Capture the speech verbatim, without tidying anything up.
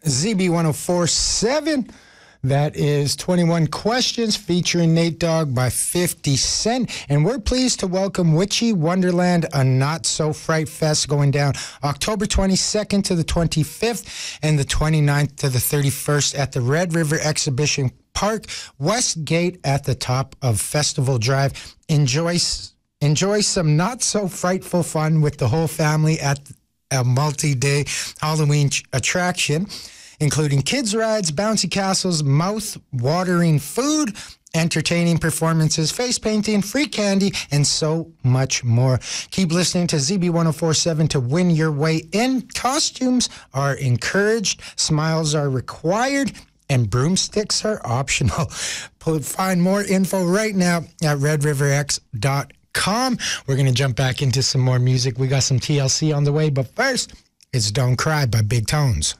Z B one oh four point seven. That is twenty-one Questions featuring Nate Dogg by fifty Cent. And we're pleased to welcome Witchy Wonderland, a not-so-fright fest going down October twenty-second to the twenty-fifth and the twenty-ninth to the thirty-first at the Red River Exhibition Park, West Gate at the top of Festival Drive. Enjoy, enjoy some not-so-frightful fun with the whole family at a multi-day Halloween attraction, including kids' rides, bouncy castles, mouth-watering food, entertaining performances, face painting, free candy, and so much more. Keep listening to Z B one oh four point seven to win your way in. Costumes are encouraged, smiles are required, and broomsticks are optional. Find more info right now at red river x dot com. We're going to jump back into some more music. We got some T L C on the way, but first, it's Don't Cry by Big Tones.